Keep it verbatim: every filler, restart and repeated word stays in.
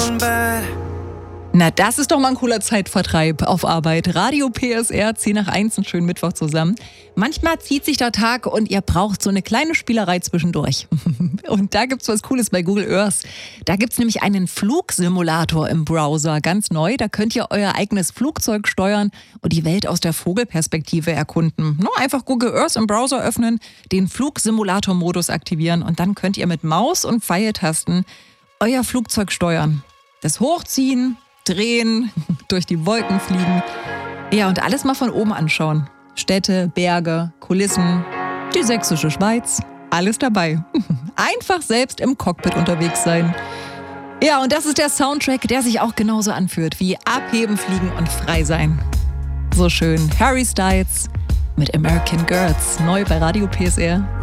Na, das ist doch mal ein cooler Zeitvertreib auf Arbeit. Radio P S R, zehn nach eins, einen schönen Mittwoch zusammen. Manchmal zieht sich der Tag und ihr braucht so eine kleine Spielerei zwischendurch. Und da gibt's was Cooles bei Google Earth. Da gibt's nämlich einen Flugsimulator im Browser, ganz neu. Da könnt ihr euer eigenes Flugzeug steuern und die Welt aus der Vogelperspektive erkunden. Nur einfach Google Earth im Browser öffnen, den Flugsimulator-Modus aktivieren und dann könnt ihr mit Maus und Pfeiltasten euer Flugzeug steuern. Das Hochziehen, drehen, durch die Wolken fliegen. Ja, und alles mal von oben anschauen. Städte, Berge, Kulissen, die sächsische Schweiz, alles dabei. Einfach selbst im Cockpit unterwegs sein. Ja, und das ist der Soundtrack, der sich auch genauso anfühlt wie Abheben, Fliegen und Frei sein. So schön. Harry Styles mit American Girls, neu bei Radio P S R.